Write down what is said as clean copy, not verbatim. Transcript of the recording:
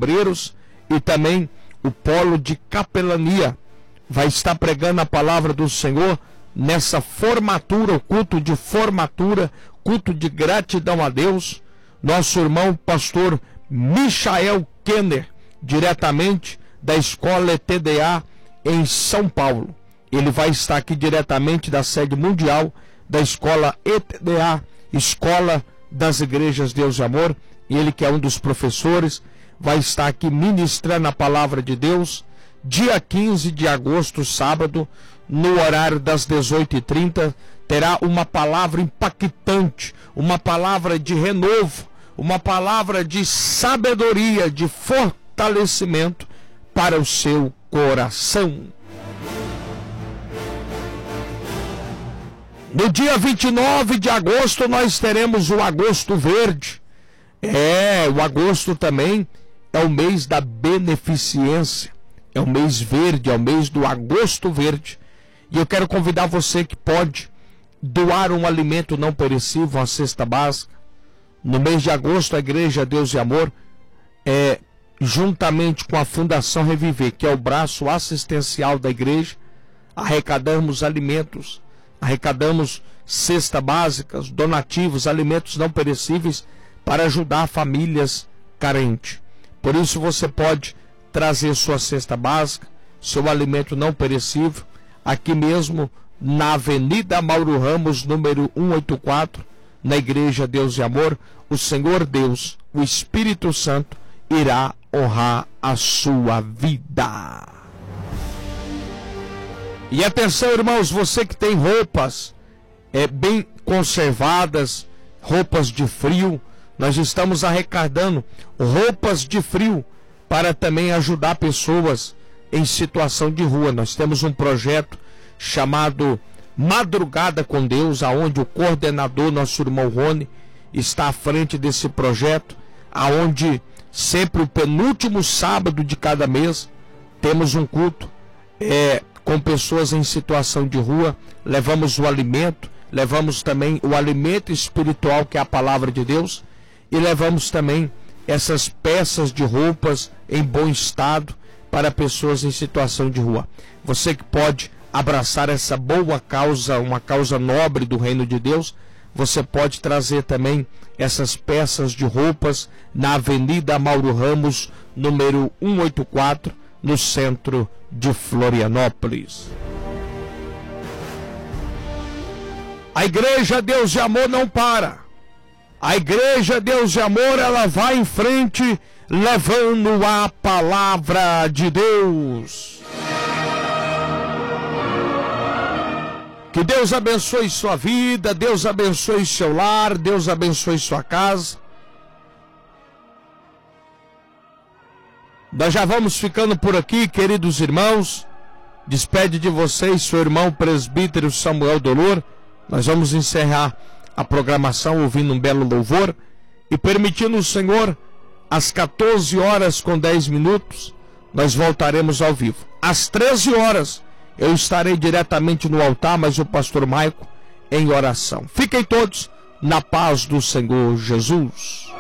obreiros e também o polo de capelania. Vai estar pregando a palavra do Senhor nessa formatura, o culto de formatura, culto de gratidão a Deus. Nosso irmão pastor Michael Kenner, diretamente da escola ETDA em São Paulo. Ele vai estar aqui diretamente da sede mundial da escola ETDA, Escola das Igrejas Deus e Amor, e ele, que é um dos professores, vai estar aqui ministrando a palavra de Deus, dia 15 de agosto, sábado, no horário das 18h30, terá uma palavra impactante, uma palavra de renovo, uma palavra de sabedoria, de fortalecimento para o seu coração. No dia 29 de agosto nós teremos o Agosto Verde. O agosto também é o mês da beneficência, é o mês verde, é o mês do Agosto Verde. E eu quero convidar você que pode doar um alimento não perecível, uma cesta básica. No mês de agosto, a Igreja Deus e Amor, juntamente com a Fundação Reviver, que é o braço assistencial da igreja, arrecadamos alimentos, arrecadamos cestas básicas, donativos, alimentos não perecíveis para ajudar famílias carentes. Por isso você pode trazer sua cesta básica, seu alimento não perecível, aqui mesmo na Avenida Mauro Ramos, número 184, na Igreja Deus e Amor. O Senhor Deus, o Espírito Santo, irá honrar a sua vida. E atenção, irmãos, você que tem roupas bem conservadas, roupas de frio, nós estamos arrecadando roupas de frio para também ajudar pessoas em situação de rua. Nós temos um projeto chamado Madrugada com Deus, aonde o coordenador, nosso irmão Rony, está à frente desse projeto, aonde sempre o penúltimo sábado de cada mês temos um culto com pessoas em situação de rua. Levamos o alimento, levamos também o alimento espiritual, que é a palavra de Deus, e levamos também essas peças de roupas em bom estado para pessoas em situação de rua. Você que pode abraçar essa boa causa, uma causa nobre do reino de Deus, você pode trazer também essas peças de roupas na Avenida Mauro Ramos, número 184, no centro de Florianópolis. A Igreja Deus e Amor não para. A Igreja Deus e Amor, ela vai em frente levando a palavra de Deus. Que Deus abençoe sua vida, Deus abençoe seu lar, Deus abençoe sua casa. Nós já vamos ficando por aqui, queridos irmãos. Despede de vocês seu irmão presbítero Samuel Dolor. Nós vamos encerrar a programação ouvindo um belo louvor e permitindo o Senhor, às 14h10, nós voltaremos ao vivo. Às 13h eu estarei diretamente no altar, mas o pastor Maico em oração. Fiquem todos na paz do Senhor Jesus.